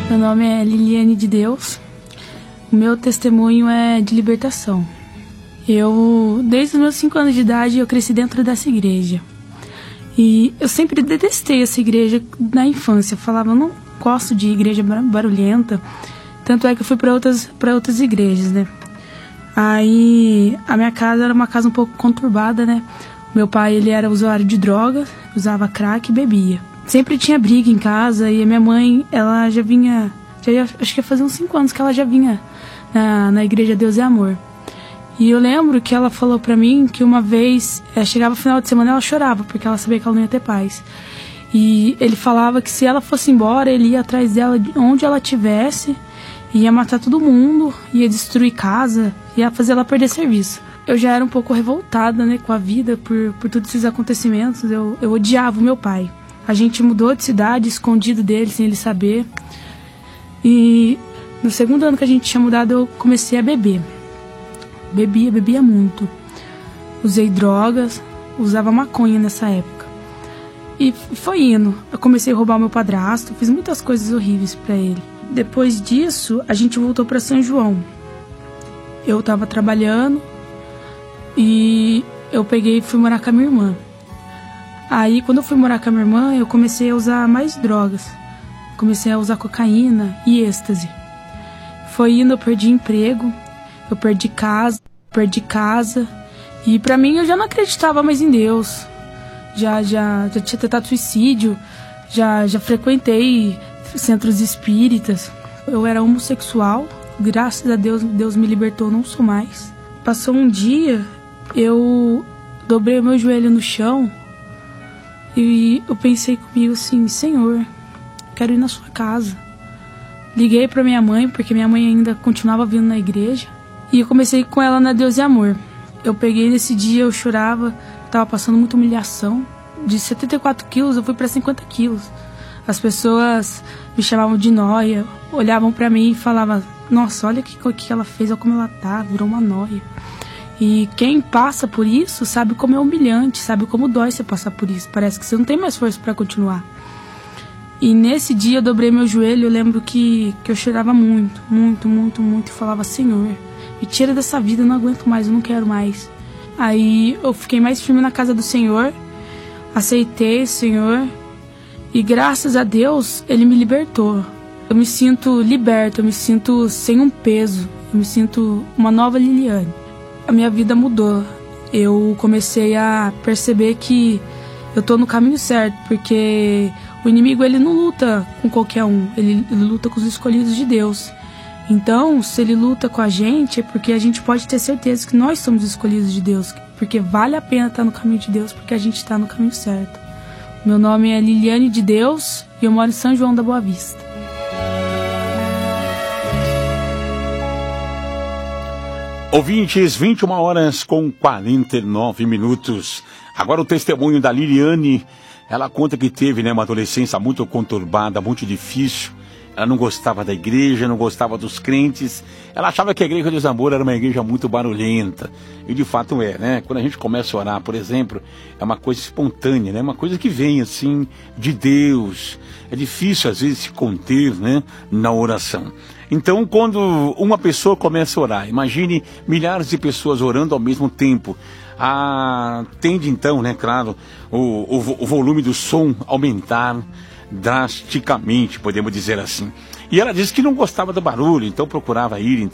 Meu nome é Liliane de Deus. O meu testemunho é de libertação. Desde os meus 5 anos de idade, eu cresci dentro dessa igreja. E eu sempre detestei essa igreja na infância. Eu falava, eu não gosto de igreja barulhenta. Tanto é que eu fui para outras igrejas, né? Aí, a minha casa era uma casa um pouco conturbada, né? Meu pai, ele era usuário de drogas, usava crack e bebia. Sempre tinha briga em casa e a minha mãe, ela já vinha... acho que ia fazer uns 5 anos que ela já vinha na igreja Deus é Amor. E eu lembro que ela falou pra mim que uma vez, chegava o final de semana, ela chorava, porque ela sabia que ela não ia ter paz. E ele falava que se ela fosse embora, ele ia atrás dela onde ela estivesse, ia matar todo mundo, ia destruir casa, ia fazer ela perder serviço. Eu já era um pouco revoltada, né, com a vida por todos esses acontecimentos. Eu odiava o meu pai. A gente mudou de cidade, escondido dele, sem ele saber. E no segundo ano que a gente tinha mudado, eu comecei a beber. Bebia muito. Usei drogas, usava maconha nessa época. E foi indo. Eu comecei a roubar o meu padrasto, fiz muitas coisas horríveis pra ele. Depois disso, a gente voltou pra São João. Eu tava trabalhando e eu peguei e fui morar com a minha irmã. Aí, quando eu fui morar com a minha irmã, eu comecei a usar mais drogas. Comecei a usar cocaína e êxtase. Foi indo, eu perdi emprego, eu perdi casa. E pra mim, eu já não acreditava mais em Deus. Já tinha tentado suicídio, já frequentei centros espíritas. Eu era homossexual, graças a Deus, Deus me libertou, não sou mais. Passou um dia, eu dobrei o meu joelho no chão e eu pensei comigo assim, Senhor, quero ir na sua casa. Liguei pra minha mãe, porque minha mãe ainda continuava vindo na igreja, e eu comecei com ela na Deus e Amor. Eu peguei nesse dia, eu chorava, tava passando muita humilhação. De 74 quilos, eu fui pra 50 quilos. As pessoas me chamavam de nóia, olhavam pra mim e falavam, nossa, olha o que ela fez, olha como ela tá, virou uma nóia. E quem passa por isso sabe como é humilhante, sabe como dói você passar por isso. Parece que você não tem mais força pra continuar. E nesse dia eu dobrei meu joelho, eu lembro que eu chorava muito, e falava, Senhor, me tira dessa vida, eu não aguento mais, eu não quero mais. Aí eu fiquei mais firme na casa do Senhor, aceitei o Senhor e graças a Deus Ele me libertou. Eu me sinto liberta, eu me sinto sem um peso, eu me sinto uma nova Liliane. A minha vida mudou, eu comecei a perceber que eu tô no caminho certo, porque o inimigo ele não luta com qualquer um, ele luta com os escolhidos de Deus. Então, se ele luta com a gente, é porque a gente pode ter certeza que nós somos escolhidos de Deus, porque vale a pena estar no caminho de Deus, porque a gente está no caminho certo. Meu nome é Liliane de Deus e eu moro em São João da Boa Vista. Ouvintes, 21h49. Agora o testemunho da Liliane. Ela conta que teve, uma adolescência muito conturbada, muito difícil. Ela não gostava da igreja, não gostava dos crentes. Ela achava que a igreja Deus Amor era uma igreja muito barulhenta. E de fato é, né? Quando a gente começa a orar, por exemplo, é uma coisa espontânea, né? Uma coisa que vem, assim, de Deus. É difícil, às vezes, se conter, na oração. Então, quando uma pessoa começa a orar, imagine milhares de pessoas orando ao mesmo tempo. Tende, então, claro, o volume do som aumentar drasticamente, podemos dizer assim. E ela disse que não gostava do barulho, então procurava ir